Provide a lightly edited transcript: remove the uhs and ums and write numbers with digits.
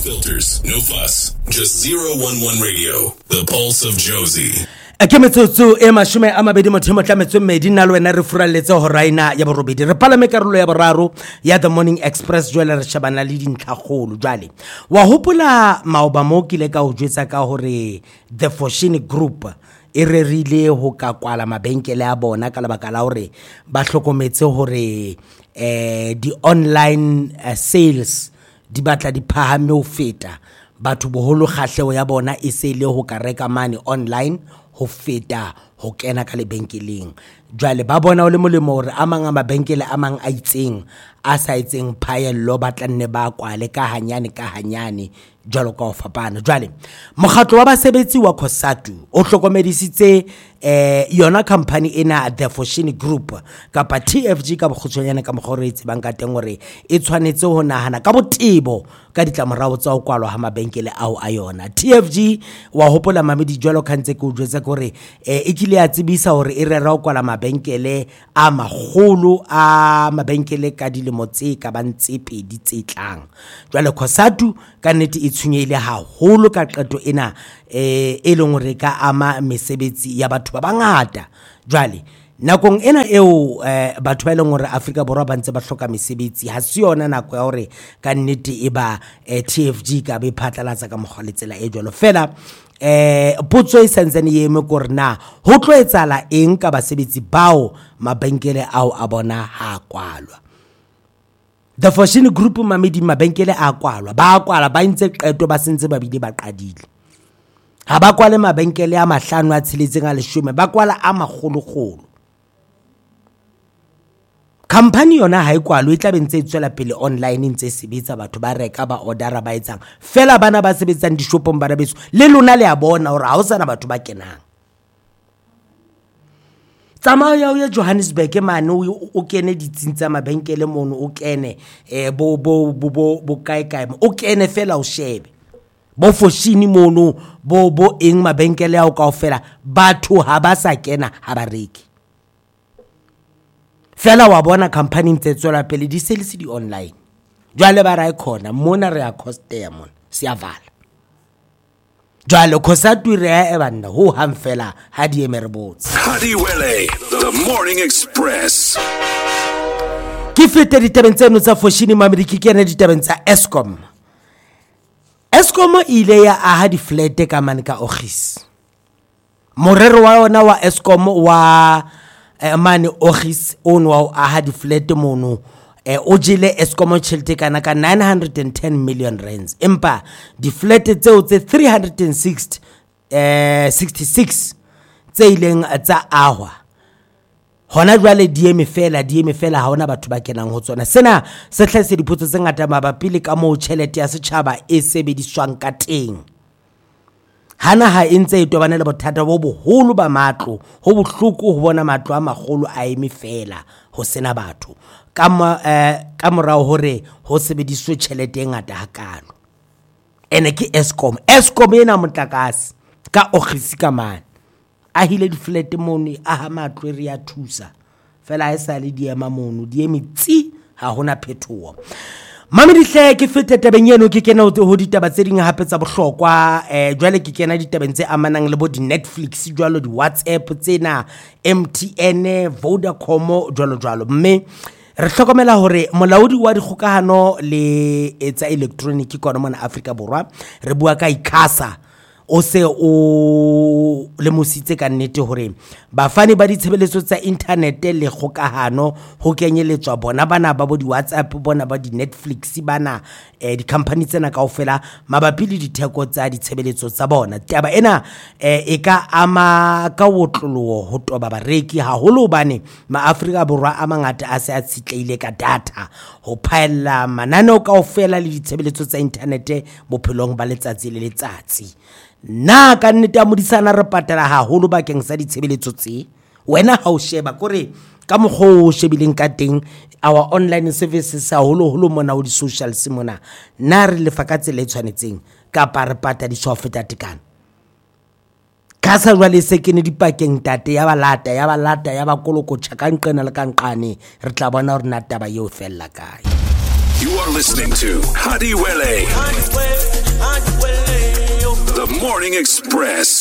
filters, no fuss. Just 011 Radio, the pulse of Josie. Ke metsotso e mashome a mabedi motho mo tlametse mmedi nna le wena re furalletse ho raina ya borobedi re palame karolo ya boraro ya The Morning Express jwale re shebana le dintlhagolo jwale wa hopola maoba mo kile ka ho jwetsa ka hore the Foschini Group e rerile ho ka kwala mabenkele a bona ka lebaka la hore ba hlokometse hore di online sales di batla di phahame ho feta batho boholo kgahleho ya bona e se ile ho ka reka mane online ho feta ho kena ka lebenkeleng jwale ba bona o le molemo hore a mang a mabenkele a mang a itseng a sa itseng phaello ba tlanne ba kwale ka hanyane jwalo ka ho fapana jwale mokgatlo wa basebetsi wa COSATU o hlokomedisitse yona company ena the Foschini Group kapa TFG ka bokgutshwanyane ka mogoretse banka teng hore e tshwanetse ho nahana ka botebo ka ditlamorao tsa ho kwalwa ha mabenkele ao a yona TFG wa hopola mamedi jwalo khantse ke o jwetsa gore e kile ya tsebisa hore e rera ho kwala mabenkele a magolo a mabenkele ka dilemo tse ka bantse pedi tse tlang jwale COSATU ka nnete e tshwenyehile haholo ka qeto ena e leng hore ka ama mesebetsi ya batho ba bangata jwale nakong ena eo batho ba ileng hore Afrika Borwa ba ntse ba hloka mesebetsi ha se yona nako ya hore ka nnete e ba TFG ka be phatlalatsa ka mogwaletsela e jwalo fela potso e santsane e eme gore na ho tlo etsala eng ka basebetsi bao mabenkele ao a bona ha kwalwa The Foschini Group mamedi mabenkele a kwalwa ba ntse qeto ba sentse ba bile ba qadile ha ba kwale mabenkele a mahlano a tsheletseng a 10 ba kwala a magologolo company yona ha e kwalo e tla bentse tswela pele online ntse sebetsa batho ba reka ba order ba etsang fela bana ba sebetsang di shopong ba rabeso le lona le a bona hore ha o sana batho ba kenang tsamaya ya Johannesburg mane o kene ditshintsa mabenkele mono o kene bo kae o kene fela o shebe bo Foschini mono bo eng mabenkele a o kaofela batho ha ba sa kena ha ba reki fela wa bona company ntse tswela pele di sales di online jwale ba ra ikhona mona re a costea mona siyavala jwale COSATU re a ebanda ho hang fela ha di emerebotse Hadiwele, The Morning Express. Ke fete ditabeng tseno tsa Foschini mamedi ke kene ditabeng tsa Eskom ile ya aha di flat ka mane ka office morero wa yona wa Eskom wa mane office on wa aha di flat mono o jile Eskom tšhelete kana ka 910 million rands empa di flat tseo tse 366 tse ileng tsa ahwa hona jwale di eme fela ha hona batho ba kenang ho tsona sena se tlhaise dipotso tse ngata mabapi le ka moo tšhelete ya setjhaba e sebediswang ka teng hana ha entse e tobane le bothata bo boholo ba matlo ho bohloko ho bona matlo a magolo a eme fela ho sena batho ka morao hore ho sebediswe tšhelete e ngata hakalo ene ke Eskom ena motlakase ka office ka mane a hile di flat mono a ha matlo re ya thusa fela e sa le di ema mono di emitsi ha hona phethoho mame dihle ke fete tabeng eno ke kena ho ditaba tse ding hape tsa bohlokwa jwale ke kena ditabeng tse amanang le bo di Netflix jwalo di WhatsApp tsena MTN Vodacom jwalo mme re hlokomela hore molaodi wa dikgokahano le etsa electronic kona mona Afrika Borwa re bua ka ICASA o se o le mositse ka nnete hore bafani ba ditshebeletso tsa internet le kgokahano ho kenyeletswa bona bana ba bo di WhatsApp bona ba di Netflix bana di company tsena kaofela mabapi le ditheko tsa ditshebeletso tsa bona taba ena e ka ama ka wotloloho ho toba bareki haholo bane maAfrika Borwa a mangata a se a tsitleile ka data ho phaella mananeo kaofela le ditshebeletso tsa internet bophelong ba letsatsi le letsatsi na ka nnete a modisana re patala haholo bakeng sa ditshebeletso tse wena ha o sheba kore ka mogho o shebileng ka teng our online services haholo mona o di social simona na re lefa ka tsela e tshwanetseng ka pa re patala di software tekana ka sa jwale se ke ne dipakeng tate ya balata ya bakoloko tshaka nqena le ka nqane re tla bona hore na taba eo fella kae You are listening to Hadiwele, the Morning Express.